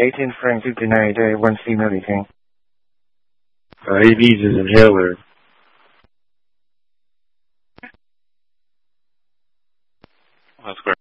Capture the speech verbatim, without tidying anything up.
eighteen Frank fifty-nine, day one female leaking. Uh, A B's is inhaler. That's correct.